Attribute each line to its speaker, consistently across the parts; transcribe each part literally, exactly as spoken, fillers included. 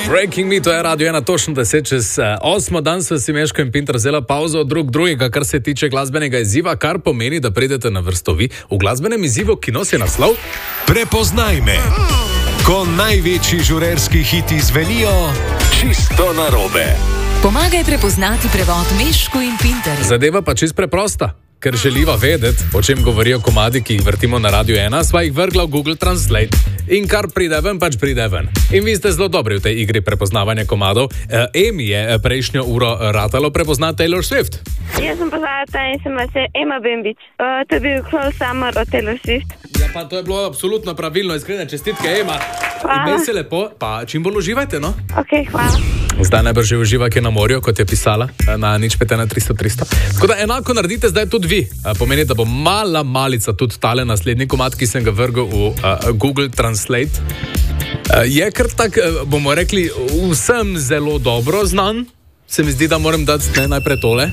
Speaker 1: Breaking Me, to je Radio ena, točno deset čez osmo. Dan so si Meško in Pinter vzela pauzo drug drugega, kar se tiče glasbenega izziva, kar pomeni, da pridete na vrsto vi v glasbenem izzivu, ki nosi naslov
Speaker 2: Prepoznaj me. Ko največji žurerski hiti zvenijo čisto narobe.
Speaker 3: Pomagaj prepoznati prevod Meško in Pinter.
Speaker 1: Zadeva pa čist preprosta. Ker želiva vedeti, o čem govorijo komadi, ki jih vrtimo na Radio ena, sva jih vrgla v Google Translate. In kar pride ven, pač pride ven. In vi ste zelo dobri v tej igri prepoznavanja komadov. Emi je prejšnjo uro ratalo prepoznati Taylor Swift.
Speaker 4: Jaz sem poznala ta in sem se Emma Bembić. Uh, to je bil Close Summer od Taylor Swift.
Speaker 1: Ja, pa to je bilo absolutno pravilno. Iskrene čestitke, Ema. Imej se lepo, pa čim bolj uživajte, no?
Speaker 4: Ok, hvala.
Speaker 1: Zdaj najbrž že uživa, ki je na morju, kot je pisala, na nič pet ena tristo tristo. Tako da enako naredite zdaj tudi vi. Pomeni, da bo mala malica tudi tale naslednji komad, ki sem ga vrgel v uh, Google Translate. Uh, je kar tak, uh, bomo rekli, vsem zelo dobro znan. Se mi zdi, da moram dati ne, najprej tole.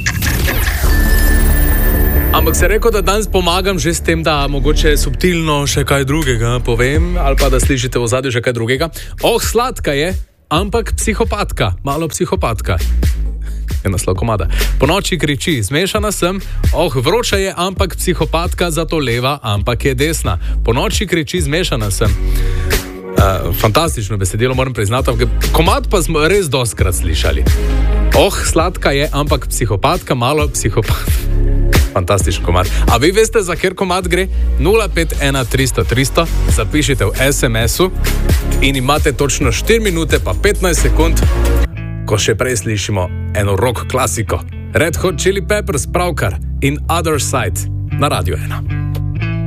Speaker 1: Ampak se rekel, da danes pomagam že s tem, da mogoče subtilno še kaj drugega povem, ali pa da slišite v ozadju še kaj drugega. Oh, sladka je, ampak psihopatka, malo psihopatka. Je naslov komada. Po noči kriči, zmešana sem, oh, vroča je, ampak psihopatka, zato leva, ampak je desna. Po noči kriči, zmešana sem. Uh, fantastično besedilo, moram priznati, komad pa smo res dostkrat slišali. Oh, sladka je, ampak psihopatka, malo psihopatka. Fantastičen komad. A vi veste, za kjer komad gre? nula pet ena tristo tristo, zapišite v es em esu in imate točno štiri minute pa petnajst sekund, ko še prej slišimo eno rock klasiko. Red Hot Chili Peppers, pravkar, in Other Side na Radio ena.